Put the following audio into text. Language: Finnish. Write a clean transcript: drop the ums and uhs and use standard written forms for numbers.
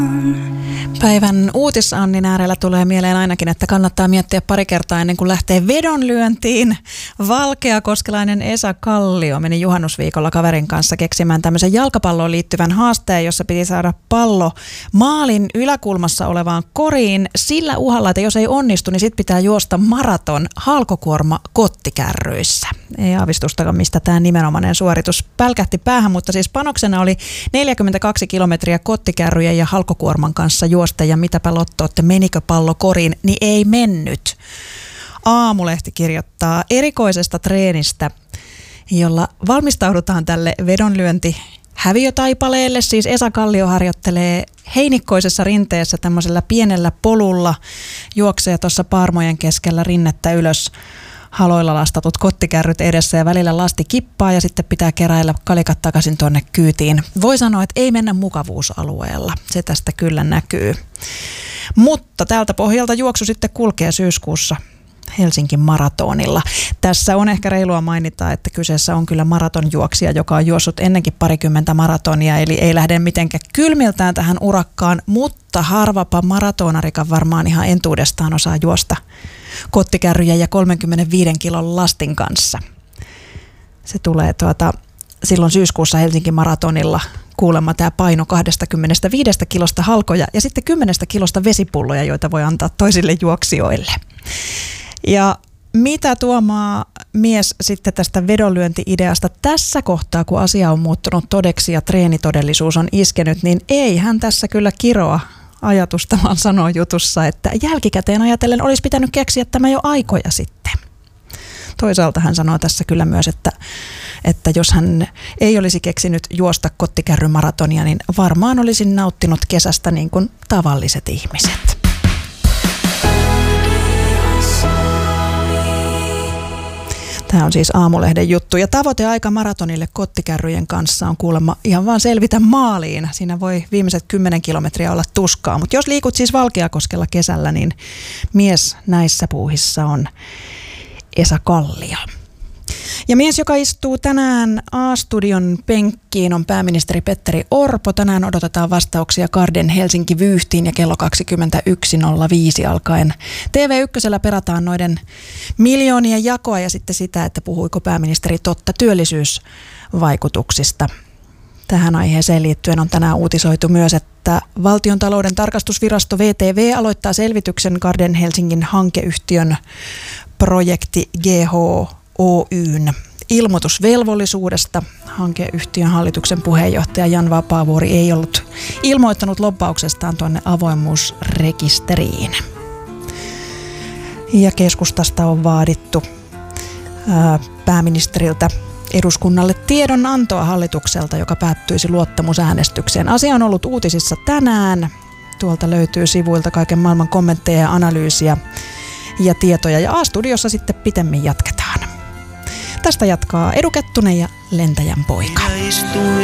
Päivän uutisannin äärellä tulee mieleen ainakin, että kannattaa miettiä pari kertaa ennen kuin lähtee vedonlyöntiin. Valkeakoskelainen Esa Kallio meni juhannusviikolla kaverin kanssa keksimään tämmöisen jalkapalloon liittyvän haasteen, jossa piti saada pallo maalin yläkulmassa olevaan koriin sillä uhalla, että jos ei onnistu, niin sit pitää juosta maraton halkokuorma kottikärryissä. Ei aavistustakaan, mistä tämä nimenomainen suoritus pälkähti päähän, mutta siis panoksena oli 42 kilometriä kottikärryjen ja halkokuorman kanssa juosta, ja mitäpä lottootte, menikö pallo koriin, niin ei mennyt. Aamulehti kirjoittaa erikoisesta treenistä, jolla valmistaudutaan tälle vedonlyöntihäviötaipaleelle. Siis Esa Kallio harjoittelee heinikkoisessa rinteessä tämmöisellä pienellä polulla, juoksee tuossa paarmojen keskellä rinnettä ylös, haloilla lastatut kottikärryt edessä ja välillä lasti kippaa ja sitten pitää keräillä kalikat takaisin tuonne kyytiin. Voi sanoa, että ei mennä mukavuusalueella. Se tästä kyllä näkyy. Mutta tältä pohjalta juoksu sitten kulkee syyskuussa Helsingin maratonilla. Tässä on ehkä reilua mainita, että kyseessä on kyllä maratonjuoksija, joka on juossut ennenkin 20 maratonia, eli ei lähde mitenkään kylmiltään tähän urakkaan, mutta harvapa maratonarikan varmaan ihan entuudestaan osaa juosta kottikärryjä ja 35 kilon lastin kanssa. Se tulee silloin syyskuussa Helsingin maratonilla kuulemma tämä paino 25 kilosta halkoja ja sitten 10 kilosta vesipulloja, joita voi antaa toisille juoksijoille. Ja mitä tuomaa mies sitten tästä vedonlyönti-ideasta tässä kohtaa, kun asia on muuttunut todeksi ja treenitodellisuus on iskenyt, niin ei hän tässä kyllä kiroa ajatusta, vaan sanoo jutussa, että jälkikäteen ajatellen olisi pitänyt keksiä tämä jo aikoja sitten. Toisaalta hän sanoo tässä kyllä myös, että jos hän ei olisi keksinyt juosta kottikärrymaratonia, niin varmaan olisin nauttinut kesästä niin kuin tavalliset ihmiset. Tämä on siis Aamulehden juttu. Ja tavoiteaika maratonille kottikärryjen kanssa on kuulemma ihan vaan selvitä maaliin. Siinä voi viimeiset 10 kilometriä olla tuskaa. Mutta jos liikut siis Valkeakoskella kesällä, niin mies näissä puuhissa on Esa Kallio. Ja mies, joka istuu tänään A-studion penkkiin, on pääministeri Petteri Orpo. Tänään odotetaan vastauksia Garden Helsinki-vyyhtiin ja kello 21.05 alkaen TV1 perataan noiden miljoonien jakoa ja sitten sitä, että puhuiko pääministeri totta työllisyysvaikutuksista. Tähän aiheeseen liittyen on tänään uutisoitu myös, että Valtiontalouden tarkastusvirasto VTV aloittaa selvityksen Garden Helsingin hankeyhtiön projekti GHOY:n ilmoitusvelvollisuudesta. Hankeyhtiön hallituksen puheenjohtaja Jan Vapaavuori ei ollut ilmoittanut lobbauksestaan tuonne avoimuusrekisteriin. Ja keskustasta on vaadittu pääministeriltä eduskunnalle tiedonantoa hallitukselta, joka päättyisi luottamusäänestykseen. Asia on ollut uutisissa tänään. Tuolta löytyy sivuilta kaiken maailman kommentteja ja analyysiä ja tietoja. Ja A-studiossa sitten pitemmin jatketaan. Tästä jatkaa Edu Kettunen ja Lentäjän poika.